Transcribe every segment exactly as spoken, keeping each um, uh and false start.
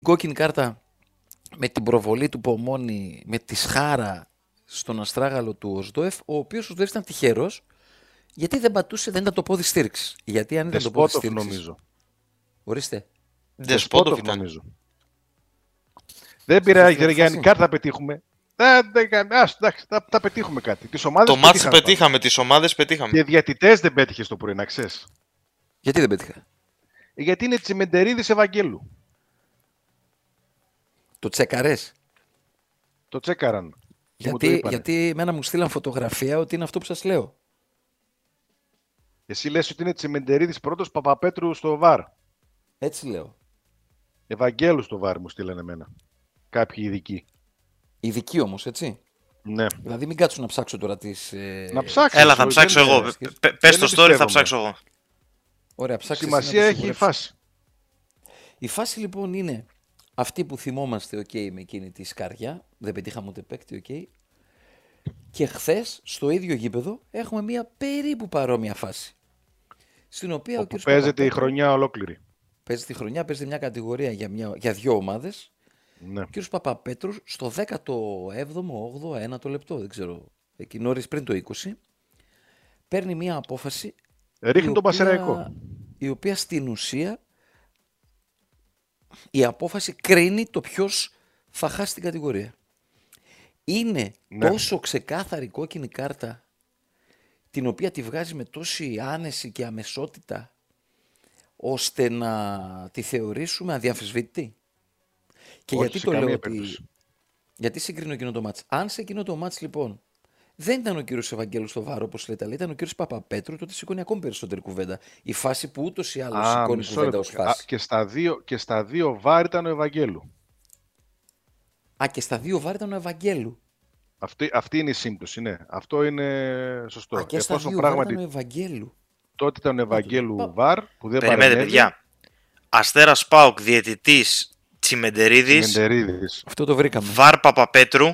κόκκινη κάρτα με την προβολή του Πομόνη, με τη σχάρα στον αστράγαλο του Οσδόεφ, ο οποίος ο Οσδόεφ ήταν τυχερός, γιατί δεν πατούσε, δεν ήταν το πόδι στήριξης. Γιατί αν ήταν το πόδι Δεσπότοφ στήριξης... νομίζω. Ορίστε. Δεσπότοφ ήταν. νομίζω. Δεν πειράζει, Γιάννη, κάρτα θα πετύχουμε. Δεν, δεν, ας, εντάξει, θα, θα πετύχουμε κάτι. Τις ομάδες Το μάτς πετύχαμε. πετύχαμε, τις ομάδες πετύχαμε. Και διαιτητές δεν πέτυχε το πρωί, να ξέρεις. Γιατί δεν πέτυχα. Γιατί είναι Τσιμεντερίδης Ευαγγέλου. Το τσεκαρές. Το τσέκαραν. Γιατί, γιατί εμένα μου στείλαν φωτογραφία ότι είναι αυτό που σας λέω. Εσύ λες ότι είναι Τσιμεντερίδης πρώτος, Παπαπέτρου στο βαρ. Έτσι λέω. Ευαγγέλου στο βαρ μου στείλανε εμένα. Κάποιοι ειδικοί. Ειδικοί όμως, έτσι. Ναι. Δηλαδή μην κάτσω να ψάξω τώρα τις... Ε... Να ψάξω. Έλα, θα ψάξω εγώ. Πε, πες το story, θα ψάξω εγώ. Ωραία, ψάξτε. Σημασία έχει η φάση. Η φάση λοιπόν είναι αυτή που θυμόμαστε, οκ, okay, με εκείνη τη σκαριά. Δεν πετύχαμε ούτε παίκτη, οκ. Okay. Και χθες, στο ίδιο γήπεδο, έχουμε μια περίπου παρόμοια φάση. Στην οποία όπου ο κ. παίζεται η χρονιά ολόκληρη. Παίζεται η χρονιά, παίζεται μια κατηγορία για, μια, για δύο ομάδες. Ναι. Ο κ. Παπαπέτρου στο δέκατο έβδομο, όγδοο, ένατο λεπτό, δεν ξέρω, εκεί νωρίς πριν το είκοσι, παίρνει μια απόφαση. Ρίχνει τον Πασεραϊκό. Η οποία στην ουσία η απόφαση κρίνει το ποιος θα χάσει την κατηγορία. Είναι ναι. τόσο ξεκάθαρη κόκκινη κάρτα, την οποία τη βγάζει με τόση άνεση και αμεσότητα, ώστε να τη θεωρήσουμε αδιαμφισβήτητη. Και όχι, γιατί το λέω ότι... περίπτωση. Γιατί συγκρίνω εκείνο το μάτς. Αν σε εκείνο το μάτς λοιπόν δεν ήταν ο κύριος Ευαγγέλου στο βάρο, όπως λέτε, αλλά ήταν ο κύριος Παπαπέτρου, τότε σηκώνει ακόμη περισσότερη κουβέντα. Η φάση που ούτως ή άλλως σηκώνει κουβέντα ως φάση. Α, και, στα δύο, και στα δύο βάρ ήταν ο Ευαγγέλου. Α, και στα δύο βάρ ήταν ο Ευαγγέλου. Αυτή, αυτή είναι η σύμπτωση, ναι. Αυτό είναι σωστό. Α, και στα Εφόσον δύο πράγματι... βάρ ήταν ο Ευαγγέλου. Τότε ήταν ο Ευαγγέλου Πα... βάρ που δεν Περιμένετε, παρενέβη. παιδιά. Αστέρας ΠΑΟΚ, διαιτητής Τσιμεντερίδης. Τσιμεντερίδης. Αυτό το βρήκαμε. Βάρ Παπαπέτρου.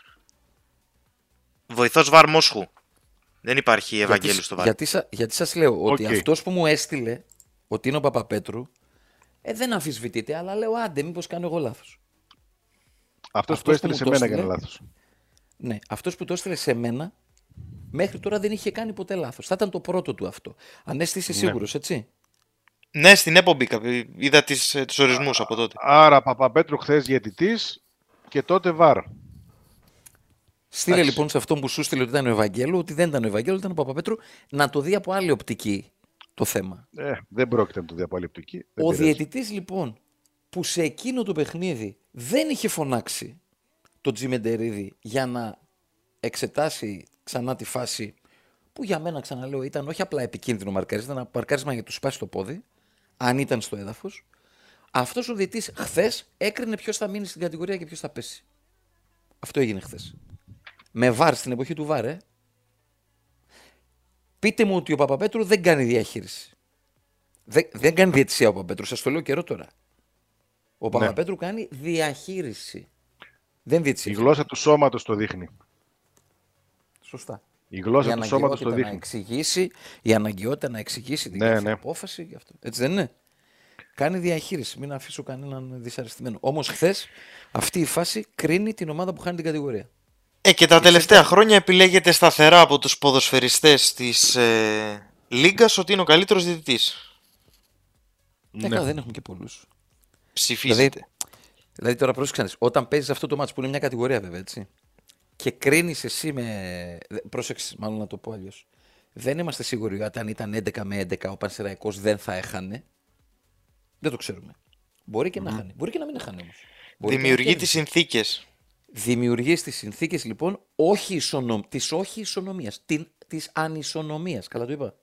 Βοηθός βάρ Μόσχου. Δεν υπάρχει Ευαγγέλου γιατί, στο βάρ. Γιατί, σα, γιατί σας λέω ότι okay. αυτός που μου έστειλε, ότι είναι ο Παπαπέτρου, ε, δεν αμφισβητείται, αλλά λέω άντε μήπως κάνω εγώ λάθος. Αυτός, αυτός που έστειλε σε μένα έκανε λάθος. Ναι, αυτός που το έστειλε σε μένα, μέχρι τώρα δεν είχε κάνει ποτέ λάθος. Θα ήταν το πρώτο του αυτό. Αν έστει είσαι σίγουρος, ναι. έτσι. Ναι, στην ΕΠΟ μπήκα. Είδα τις, τους ορισμούς από τότε. Άρα Παπαπέτρου χθες διαιτητής και τότε βάρ. Στείλε Άξι. λοιπόν σε αυτόν που σου στείλε ότι ήταν ο Ευαγγέλου, ότι δεν ήταν ο Ευαγγέλου, ήταν ο Παπαπέτρου, να το δει από άλλη οπτική το θέμα. Ε, δεν πρόκειται να το δει από άλλη οπτική. Ο διαιτητής λοιπόν που σε εκείνο το παιχνίδι δεν είχε φωνάξει τον Τσιμεντερίδη για να εξετάσει ξανά τη φάση που για μένα, ξαναλέω, ήταν όχι απλά επικίνδυνο μαρκάρισμα, ήταν ένα μαρκάρισμα για να του σπάσει το πόδι, αν ήταν στο έδαφος. Αυτός ο διαιτητής χθες έκρινε ποιος θα μείνει στην κατηγορία και ποιος θα πέσει. Αυτό έγινε χθες. Με βάρ στην εποχή του βάρ, ε. Πείτε μου ότι ο Παπαπέτρου δεν κάνει διαχείριση. Δεν, δεν κάνει διαιτησία ο Παπαπέτρου, σας το λέω καιρό τώρα. Ο ναι. Παπαπέτρου κάνει διαχείριση. Δεν διαιτησία. Η γλώσσα του σώματος το δείχνει. Σωστά. Η γλώσσα η του σώματος το δείχνει. Να εξηγήσει, η αναγκαιότητα να εξηγήσει την ναι, ναι. απόφαση. Γι' αυτό. Έτσι δεν είναι. Κάνει διαχείριση. Μην αφήσω κανέναν δυσαρεστημένο. Όμως χθες αυτή η φάση κρίνει την ομάδα που χάνει την κατηγορία. Ε, και τα και τελευταία σε... χρόνια επιλέγεται σταθερά από τους ποδοσφαιριστές της ε, Λίγκας ότι είναι ο καλύτερος διαιτητής. Ναι, ναι. δεν έχουμε και πολλούς. Ψηφίζεται. Δηλαδή, δηλαδή τώρα πρόσεξε, όταν παίζεις αυτό το μάτς που είναι μια κατηγορία βέβαια, έτσι, και κρίνεις εσύ με... Πρόσεξε, μάλλον να το πω αλλιώς. Δεν είμαστε σίγουροι ότι αν ήταν έντεκα με έντεκα ο Πανσεραϊκός δεν θα έχανε. Δεν το ξέρουμε. Μπορεί και mm. να χάνει. Μπορεί και να μην έχανε όμως. Δημιουργεί τις συνθήκες. Δημιουργεί τις συνθήκες λοιπόν όχι ισονομ... της όχι ισονομίας, την... της ανισονομίας. Καλά το είπα.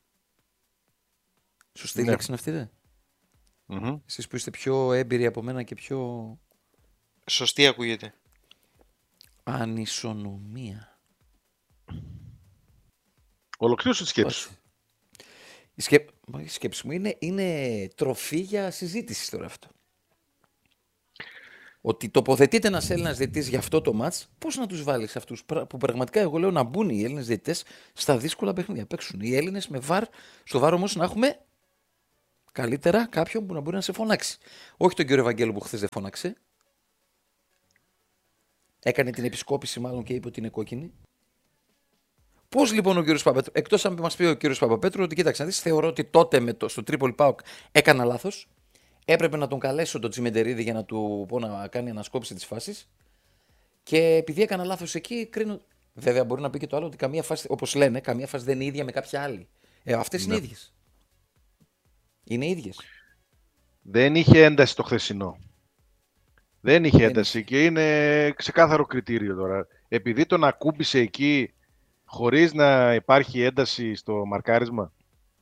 Σωστή ναι. λέξη είναι αυτή, δε. Mm-hmm. Εσείς που είστε πιο έμπειροι από μένα και πιο... Σωστή ακούγεται. Ανισονομία. Ολοκλήρωσε τη σκέψη σου. Η, σκέψη... η σκέψη μου είναι, είναι τροφή για συζήτηση τώρα αυτό. Ότι τοποθετείται ένας Έλληνας διαιτητής για αυτό το μάτς, πώς να τους βάλεις αυτούς που πραγματικά εγώ λέω να μπουν οι Έλληνες διαιτητές στα δύσκολα παιχνίδια. Παίξουν οι Έλληνες με βαρ, στο βάρ όμως να έχουμε Καλύτερα κάποιον που να μπορεί να σε φωνάξει. Όχι τον κύριο Ευαγγέλου που χθες δεν φώναξε. Έκανε την επισκόπηση μάλλον και είπε ότι είναι κόκκινη. Πώς λοιπόν ο κύριος Παπαπέτρου, εκτός αν μας πει ο κύριος Παπαπέτρου ότι κοίταξε να δεις, θεωρώ ότι τότε με το, στο Τρίπολη ΠΑΟΚ έκανα λάθος. Έπρεπε να τον καλέσω τον Τσιμεντερίδη για να του πω να κάνει ανασκόπηση της φάσης. Και επειδή έκανα λάθος εκεί, κρίνω. Βέβαια, μπορεί να πει και το άλλο ότι καμία φάση, όπως λένε, καμία φάση δεν είναι ίδια με κάποια άλλη. Ε, αυτές είναι Ναι. ίδιες. Είναι ίδιες. Δεν είχε ένταση το χθεσινό. Δεν είχε Δεν ένταση είχε. και είναι ξεκάθαρο κριτήριο τώρα. Επειδή τον ακούμπησε εκεί χωρίς να υπάρχει ένταση στο μαρκάρισμα.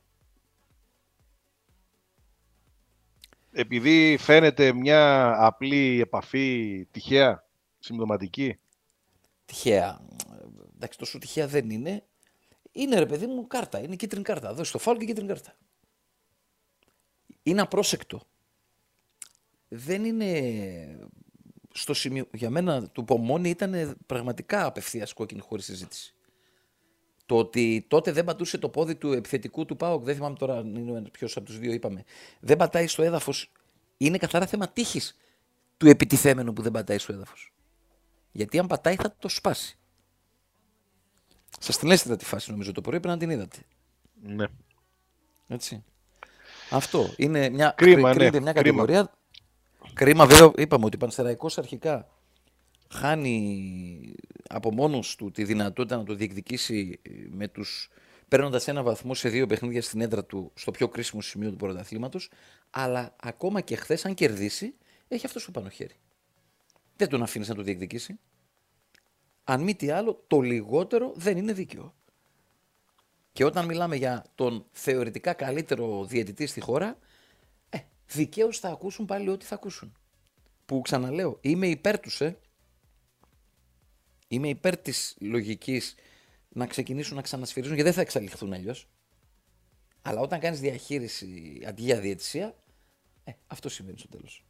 Επειδή φαίνεται μια απλή επαφή τυχαία, συμπτωματική. Τυχαία. Εντάξει, τόσο τυχαία δεν είναι. Είναι ρε παιδί μου κάρτα. Είναι κίτρινη κάρτα. Δώσε το φάουλ και κίτρινη κάρτα. Είναι απρόσεκτο. Δεν είναι στο σημείο. Για μένα του Πομόνη ήταν πραγματικά απευθείας κόκκινη χωρίς συζήτηση. Το ότι τότε δεν πατούσε το πόδι του επιθετικού του ΠΑΟΚ, δεν θυμάμαι τώρα ποιος από τους δύο είπαμε, δεν πατάει στο έδαφος, είναι καθαρά θέμα τύχης του επιτιθέμενου που δεν πατάει στο έδαφος. Γιατί αν πατάει θα το σπάσει. Σας την έστειλα τη φάση νομίζω το πρωί, πρέπει να την είδατε. Ναι. Έτσι. Αυτό είναι μια, Κρίμα, κρίνεται ναι, μια κρίμα. κατηγορία. Κρίμα βέβαια, είπαμε ότι ο Πανσεραϊκός αρχικά χάνει από μόνος του τη δυνατότητα να το διεκδικήσει με τους, παίρνοντας ένα βαθμό σε δύο παιχνίδια στην έδρα του στο πιο κρίσιμο σημείο του πρωταθλήματος, αλλά ακόμα και χθες αν κερδίσει έχει αυτό στο πάνω χέρι. Δεν τον αφήνεις να το διεκδικήσει. Αν μη τι άλλο, το λιγότερο δεν είναι δίκαιο. Και όταν μιλάμε για τον θεωρητικά καλύτερο διαιτητή στη χώρα, ε, δικαίως θα ακούσουν πάλι ό,τι θα ακούσουν. Που ξαναλέω, είμαι υπέρ τους, ε. Είμαι υπέρ της λογικής να ξεκινήσουν να ξανασφυρίζουν και δεν θα εξαλειφθούν αλλιώς. Αλλά όταν κάνεις διαχείριση αντί για διαιτησία, ε, αυτό συμβαίνει στο τέλος.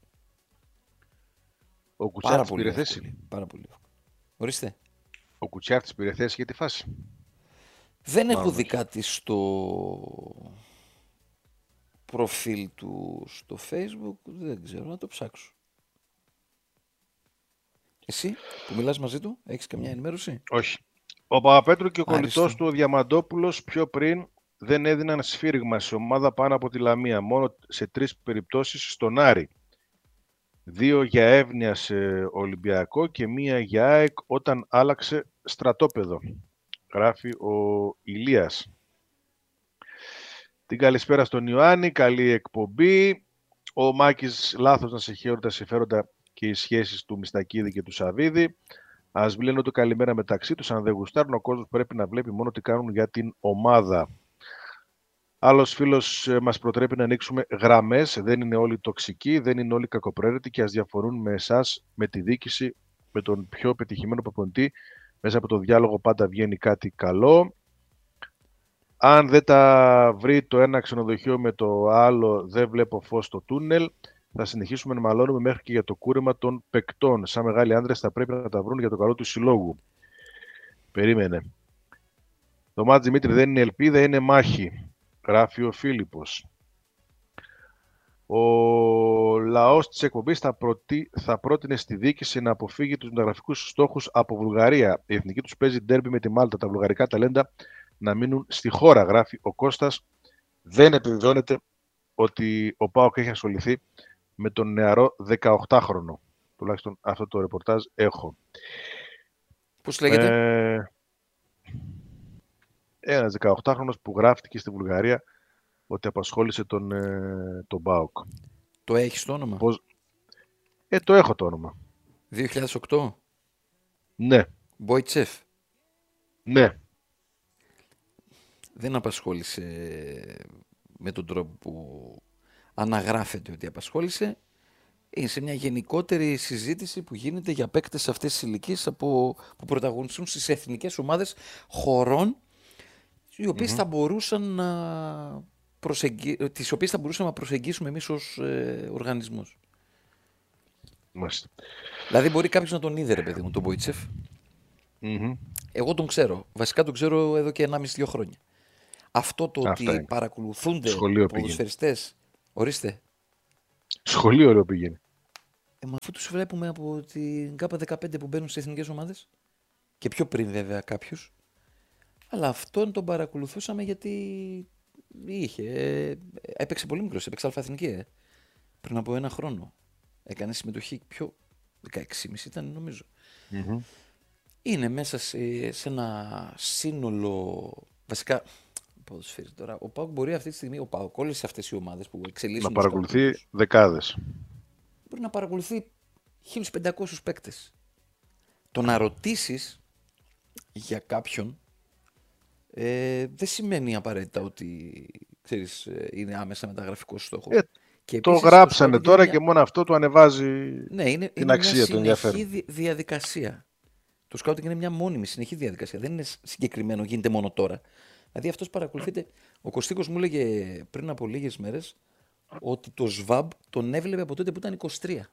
Ο Πάρα Κουτσάρτης πολύ πήρε εύκολη. θέση. Πάρα πολύ εύκολη. Ορίστε. Ο Κουτσάρτης πήρε θέση για τη φάση. Δεν έχω Μάλλον δει όχι. κάτι στο προφίλ του στο Facebook, δεν ξέρω, να το ψάξω. Εσύ που μιλάς μαζί του, έχεις καμιά ενημέρωση? Όχι. Ο Παπαπέτρου και ο Άριστο. κολλητός του ο Διαμαντόπουλος πιο πριν δεν έδιναν σφύριγμα σε ομάδα πάνω από τη Λαμία. Μόνο σε τρεις περιπτώσεις στον Άρη. Δύο για εύνοια σε Ολυμπιακό και μία για ΑΕΚ όταν άλλαξε στρατόπεδο. Γράφει ο Ηλίας. Την καλησπέρα στον Ιωάννη, καλή εκπομπή. Ο Μάκης, λάθος να σε χαίρονται τα συμφέροντα και οι σχέσεις του Μιστακίδη και του Σαββίδη. Ας μιλάνε το καλημέρα μεταξύ τους. Αν δεν γουστάρουν, ο κόσμος πρέπει να βλέπει μόνο τι κάνουν για την ομάδα. Άλλος φίλος ε, μας προτρέπει να ανοίξουμε γραμμές. Δεν είναι όλοι τοξικοί, δεν είναι όλοι κακοπρέπετοι και ας διαφορούν με εσάς, με τη διοίκηση, με τον πιο πετυχημένο προπονητή. Μέσα από το διάλογο πάντα βγαίνει κάτι καλό. Αν δεν τα βρει το ένα ξενοδοχείο με το άλλο, δεν βλέπω φως στο τούνελ. Θα συνεχίσουμε να μαλώνουμε μέχρι και για το κούρεμα των παικτών. Σαν μεγάλοι άντρες θα πρέπει να τα βρουν για το καλό του συλλόγου. Περίμενε. Το μάτς Δημήτρη δεν είναι ελπίδα, είναι μάχη. Γράφει ο Φίλιππος. Ο λαός της εκπομπής θα, προτι... θα πρότεινε στη διοίκηση να αποφύγει τους μεταγραφικούς στόχους από Βουλγαρία. Η εθνική τους παίζει ντέρμπι με τη Μάλτα. Τα βουλγαρικά ταλέντα να μείνουν στη χώρα, γράφει ο Κώστας. Δεν επιβεβαιώνεται ότι ο ΠΑΟΚ έχει ασχοληθεί με τον νεαρό δεκαοκτάχρονο. Τουλάχιστον αυτό το ρεπορτάζ έχω. Πώς λέγεται? Ε, ένας δεκαοκτάχρονος που γράφτηκε στη Βουλγαρία ότι απασχόλησε τον, ε, τον ΠΑΟΚ. Το έχεις το όνομα? Πώς... Ε, το έχω το όνομα. δύο χιλιάδες οκτώ. Ναι, Μποϊτσέφ. ναι. Δεν απασχόλησε με τον τρόπο που αναγράφεται ότι απασχόλησε. Είναι σε μια γενικότερη συζήτηση που γίνεται για παίκτες αυτές τις ηλικίες από, που πρωταγωνιστούν στις εθνικές ομάδες χωρών οι οποίες Mm-hmm. θα μπορούσαν να προσεγγι... τις οποίες θα μπορούσαμε να προσεγγίσουμε εμείς ως ε, οργανισμός. Μάλιστα. Δηλαδή μπορεί κάποιος να τον είδε ρε παιδί μου τον Μποϊτσέφ. Mm-hmm. Εγώ τον ξέρω. Βασικά τον ξέρω εδώ και ενάμιση δύο χρόνια. Αυτό το Αυτά ότι είναι. παρακολουθούνται Σχολείο πήγε. ποδοσφαιριστές Ορίστε. Σχολείο ωραίο πήγαινε. Ε, μα αφού τους βλέπουμε από την ΚΑΠΑ δεκαπέντε που μπαίνουν στις εθνικές ομάδες και πιο πριν βέβαια κάποιους. Αλλά αυτόν τον παρακολουθούσαμε γιατί είχε, ε, έπαιξε πολύ μικρός, έπαιξε αλφα-εθνική, ε, πριν από ένα χρόνο. Έκανε συμμετοχή πιο δεκαέξι και μισό ήταν νομίζω. Mm-hmm. Είναι μέσα σε, σε ένα σύνολο, βασικά, ποδοσφαίρι τώρα, ο ΠΑΟΚ μπορεί αυτή τη στιγμή, ο ΠΑΟΚ, όλες αυτές οι ομάδες που εξελίσσουν... Να παρακολουθεί δεκάδες. Μπορεί να παρακολουθεί χίλιους πεντακόσιους παίκτες. Το να ρωτήσεις για κάποιον ε, δεν σημαίνει απαραίτητα ότι ξέρεις, είναι άμεσα μεταγραφικός στόχος. Ε, και το επίσης, γράψανε το τώρα μια... και μόνο αυτό του ανεβάζει ναι, είναι, την είναι αξία, τον ενδιαφέρον. Είναι μια συνεχή διαδικασία. Το σκάουτινγκ είναι μια μόνιμη συνεχή διαδικασία. Δεν είναι συγκεκριμένο, γίνεται μόνο τώρα. Δηλαδή αυτός παρακολουθείται. Ο Κωστίκος μου έλεγε πριν από λίγες μέρες ότι το ΣΒΑΜ τον έβλεπε από τότε που ήταν είκοσι τρία.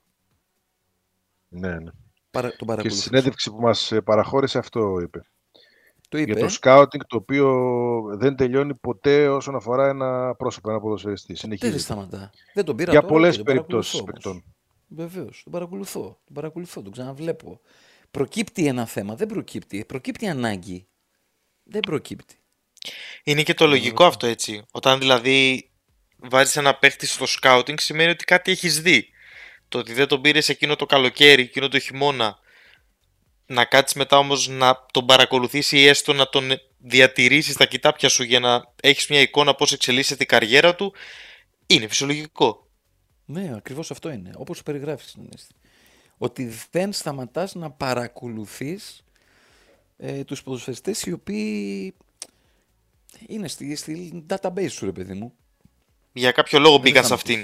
Ναι, ναι. Παρα, τον Και στη συνέντευξη που μας παραχώρησε αυτό είπε. Το είπε. Για το σκάουτινγκ το οποίο δεν τελειώνει ποτέ όσον αφορά ένα πρόσωπο, ένα ποδοσφαιριστή. Συνεχίζει. Δεν σταματά. Δεν τον πήρα για τώρα, πολλές τον περιπτώσεις παικτών. Βεβαίως. Τον παρακολουθώ. Τον παρακολουθώ. Τον ξαναβλέπω. Προκύπτει ένα θέμα. Δεν προκύπτει. Προκύπτει ανάγκη. Δεν προκύπτει. Είναι και το λογικό αυτό έτσι. Όταν δηλαδή βάζεις ένα παίχτη στο σκάουτινγκ σημαίνει ότι κάτι έχεις δει. Το ότι δεν τον πήρες εκείνο το καλοκαίρι, εκείνο το χειμώνα, να κάτσεις μετά όμως να τον παρακολουθήσει ή έστω να τον διατηρήσεις στα κοιτάπια σου για να έχεις μια εικόνα πώς εξελίσσεται η καριέρα του, είναι φυσιολογικό. Ναι, ακριβώς αυτό είναι. Όπως περιγράφεις. Ότι δεν σταματάς να παρακολουθείς ε, τους ποδοσφαιριστές οι οποίοι είναι στη, στη database σου, ρε παιδί μου. Για κάποιο λόγο μπήκαν σε αυτήν.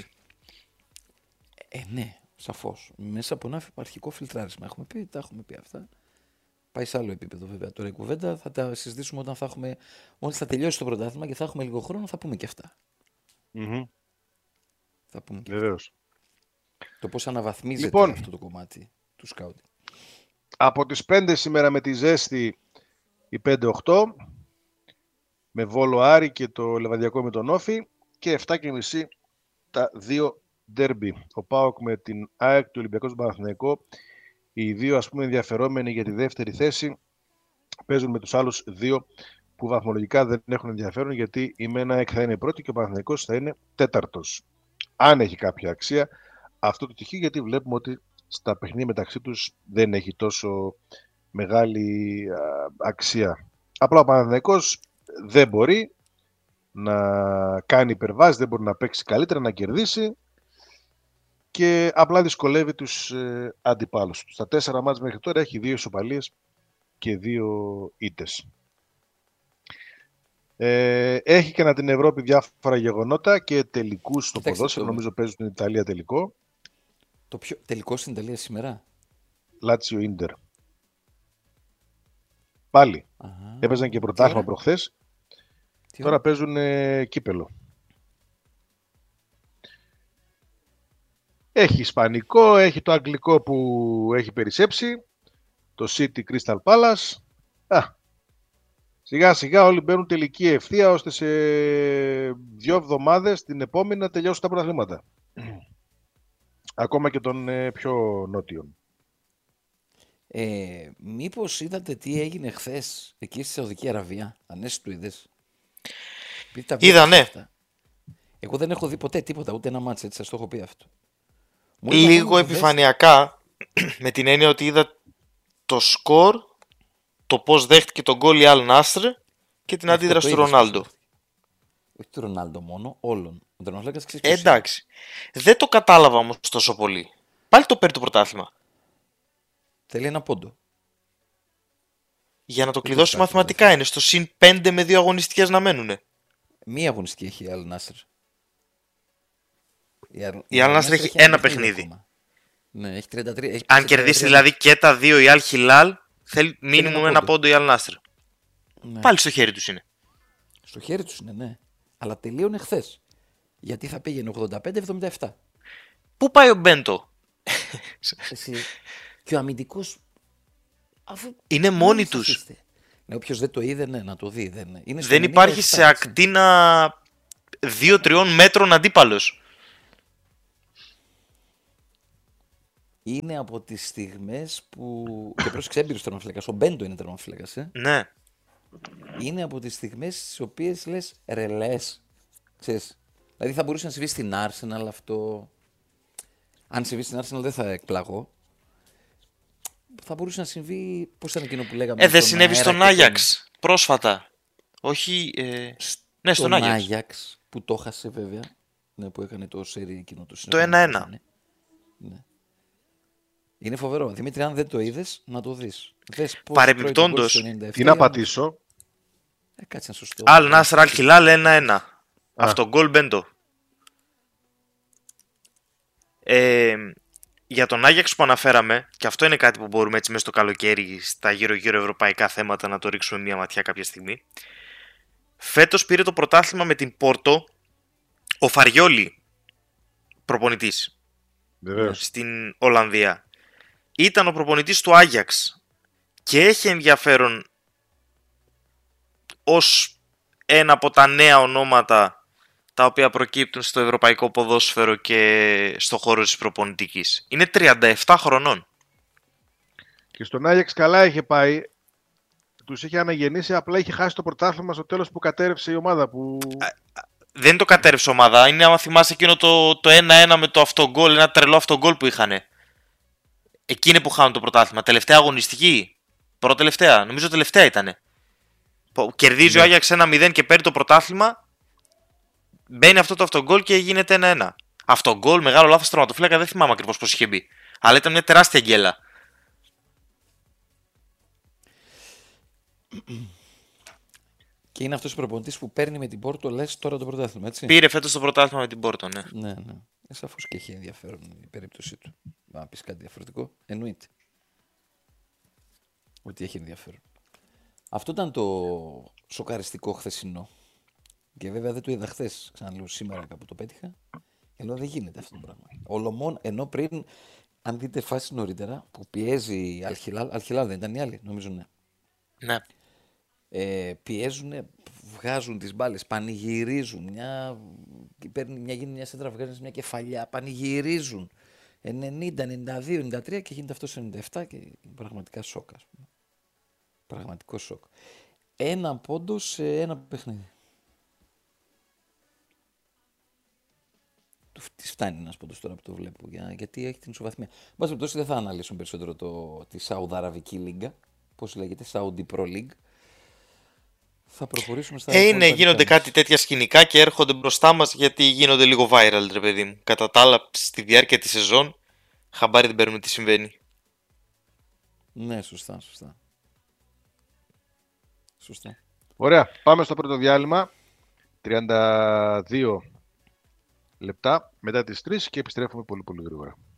Ε, ναι, σαφώς. Μέσα από ένα αρχικό φιλτράρισμα. Έχουμε πει, τα έχουμε πει αυτά. Πάει σε άλλο επίπεδο βέβαια τώρα η κουβέντα. Θα τα συζητήσουμε όταν θα έχουμε. Μόλις θα τελειώσει το πρωτάθλημα και θα έχουμε λίγο χρόνο, θα πούμε και αυτά. Mm-hmm. Θα πούμε και Βεβαίως. το πώς αναβαθμίζεται λοιπόν, αυτό το κομμάτι του σκάουτινγκ. Από τις πέντε σήμερα με τη ζέστη η πέντε οκτώ, με Βόλο Άρη και το Λεβαδιακό με τον Όφη, και εφτά και μισή τα δύο ντέρμπι. Ο ΠΑΟΚ με την ΑΕΚ, του Ολυμπιακού στον Παναθηναϊκό. Οι δύο ας πούμε ενδιαφερόμενοι για τη δεύτερη θέση παίζουν με τους άλλους δύο που βαθμολογικά δεν έχουν ενδιαφέρον, γιατί η ΜΕΝΑΕΚ θα είναι πρώτη και ο Παναθηναϊκός θα είναι τέταρτος. Αν έχει κάποια αξία αυτό το τυχείο, γιατί βλέπουμε ότι στα παιχνίδια μεταξύ τους δεν έχει τόσο μεγάλη α, αξία. Απλά ο Παναθηναϊκός δεν μπορεί να κάνει υπερβάσεις, δεν μπορεί να παίξει καλύτερα, να κερδίσει και απλά δυσκολεύει τους ε, αντιπάλους του. Στα τέσσερα μάτς μέχρι τώρα έχει δύο ισοπαλίες και δύο ήττες. Ε, έχει και ανά την Ευρώπη διάφορα γεγονότα και τελικούς στο ποδόσφαιρο. Νομίζω παίζουν στην Ιταλία τελικό. Το πιο τελικό στην Ιταλία σήμερα. Λάτσιο Ίντερ. Πάλι. Α, έπαιζαν και πρωτάθλημα προχθές. Τώρα ώρα? παίζουν ε, κύπελο. Έχει ισπανικό, έχει το αγγλικό που έχει περισσέψει. Το City Crystal Palace. Α, σιγά σιγά όλοι μπαίνουν τελική ευθεία, ώστε σε δύο εβδομάδες την επόμενη να τελειώσουν τα πρωταθλήματα. Ακόμα και των ε, πιο νότιων. Ε, μήπως είδατε τι έγινε χθες εκεί στη Σαουδική Αραβία? Ανέσαι το είδες? Είδα, ναι. Αυτά. Εγώ δεν έχω δει ποτέ τίποτα, ούτε ένα μάτς, έτσι σας το έχω πει αυτό. Λίγο επιφανειακά, με την έννοια ότι είδα το σκορ, το πώς δέχτηκε τον γκολ η Αλ Νάσρ και την αντίδραση του Ρονάλντο. Όχι του Ρονάλντο μόνο, όλων. Ε, εντάξει. Δεν το κατάλαβα όμως τόσο πολύ. Πάλι το παίρνει το πρωτάθλημα. Θέλει ένα πόντο. Για να το κλειδώσει μαθηματικά είναι στο συν πέντε με δύο αγωνιστικές να μένουνε. Μία αγωνιστική έχει η Αλ Νάσρ. Η Αλ Νάσρ έχει ένα παιχνίδι. Ακόμα. Ναι, έχει τριάντα τρία. Έχει Αν κερδίσει δηλαδή και τα δύο η Αλ Χιλάλ, θέλει μήνυμο ένα, ένα πόντο η Αλ Νάσρ. Ναι. Πάλι στο χέρι τους είναι. Στο χέρι τους είναι, ναι. Αλλά τελείωνε χθες. Γιατί θα πήγαινε ογδόντα πέντε εβδομήντα επτά. Πού πάει ο Μπέντο? Εσύ. Και ο αμυντικός. Αφού είναι μόνοι τους. Ναι, όποιος δεν το είδε, ναι, να το δει. Δεν, είναι δεν υπάρχει σε ακτίνα δύο τριών μέτρων αντίπαλος. είναι από τις στιγμές που. Και πρόσεξε, έμπειρος τερματοφύλακας. Ο Μπέντο είναι τερματοφύλακας. Ε. Ναι. Είναι από τις στιγμές στις οποίες λες ρε λες. Ξέρεις. Δηλαδή θα μπορούσε να συμβεί στην Arsenal αυτό. Αν συμβεί στην Arsenal δεν θα εκπλαγώ. Θα μπορούσε να συμβεί. Πώς ήταν εκείνο που λέγαμε. Ε, δεν στον συνέβη αέρα στον και τον- Άγιαξ πρόσφατα. Όχι. Ε... Ναι, στον τον Άγιαξ. Άγιαξ που το χάσε βέβαια. Ναι, που έκανε το σερί εκείνο το Το ένα ένα. Ναι. Ναι. Είναι φοβερό. Δημήτρη, αν δεν το είδες, να το δεις. Δες πώς Παρεμπιπτόντως, τρώει το γκολ στο ενενήντα επτά Τι να για πατήσω. Ε, κάτσε να σωστό. Αλ Νάσρ Αλ Χιλάλ ένα ένα. Αυτό γκολ Μπέντο. Ε, για τον Άγιαξ που αναφέραμε, και αυτό είναι κάτι που μπορούμε έτσι μέσα στο καλοκαίρι στα γύρω-γύρω ευρωπαϊκά θέματα να το ρίξουμε μια ματιά κάποια στιγμή. Φέτος πήρε το πρωτάθλημα με την Πόρτο ο Φαριόλι, προπονητής Βεβαίως. στην Ολλανδία. Ήταν ο προπονητής του Άγιαξ και έχει ενδιαφέρον ως ένα από τα νέα ονόματα τα οποία προκύπτουν στο ευρωπαϊκό ποδόσφαιρο και στο χώρο της προπονητικής. Είναι τριάντα επτά χρονών. Και στον Άγιαξ καλά είχε πάει. Τους είχε αναγεννήσει, απλά είχε χάσει το πρωτάθλημα στο τέλος που κατέρευσε η ομάδα. Που... Δεν το κατέρευσε ομάδα. Είναι, άμα θυμάσαι, εκείνο το, το ένα ένα με το αυτογκόλ, ένα τρελό αυτογκόλ που είχαν. Εκείνη που χάνουν το πρωτάθλημα. Τελευταία αγωνιστική. Πρώτα τελευταία. Νομίζω τελευταία ήταν. Κερδίζει Ναι. ο Άγιαξ ένα μηδέν και παίρνει το πρωτάθλημα. Μπαίνει αυτό το αυτογκόλ και γίνεται ένα ένα. Αυτογκόλ, μεγάλο λάθος τερματοφύλακα, δεν θυμάμαι ακριβώς πώς είχε μπει. Αλλά ήταν μια τεράστια γκέλα. Και είναι αυτός ο προπονητής που παίρνει με την Πόρτο, λες τώρα το πρωτάθλημα, έτσι. Πήρε φέτος το πρωτάθλημα με την Πόρτο, ναι. Ναι, ναι. Ε, σαφώς και έχει ενδιαφέρον η περίπτωσή του. Να πεις κάτι διαφορετικό. Εννοείται. Ότι έχει ενδιαφέρον. Αυτό ήταν το σοκαριστικό χθεσινό. Και βέβαια δεν το είδα χθες. Ξαναλέω σήμερα κάπου το πέτυχα. Ενώ δεν γίνεται αυτό το πράγμα. Ολομόν, ενώ πριν, αν δείτε φάση νωρίτερα, που πιέζει η Αλχιλάλ, Αλχιλάλ δεν ήταν η άλλη, νομίζω ναι. Ναι. Ε, πιέζουν, βγάζουν τις μπάλες, πανηγυρίζουν. Μια, παίρνει, μια, γίνει μια σέντρα, βγάζουν μια κεφαλιά, πανηγυρίζουν. ενενήντα, ενενήντα δύο, ενενήντα τρία και γίνεται αυτό στο ενενήντα επτά και πραγματικά σοκ, ας πούμε. Πραγματικό σοκ. Ένα πόντο σε ένα παιχνίδι. Τη φτάνει ένα πόντο τώρα που το βλέπω, για, γιατί έχει την ισοβαθμία. Εν πάση περιπτώσει, δεν θα αναλύσουμε περισσότερο το, τη Σαουδαραβική Λίγκα, πώς λέγεται, Saudi Pro League. Θα προχωρήσουμε στα. Ε, είναι, υπόλοιπα γίνονται δικά μας. κάτι τέτοια σκηνικά και έρχονται μπροστά μας γιατί γίνονται λίγο viral, ρε παιδί μου. Κατά τα άλλα, στη διάρκεια της σεζόν, χαμπάρι δεν παίρνουμε τι συμβαίνει. Ναι, σωστά, σωστά. Σωστά. Ωραία, πάμε στο πρώτο διάλειμμα. τριάντα δύο λεπτά μετά τις τρεις και επιστρέφουμε πολύ πολύ γρήγορα.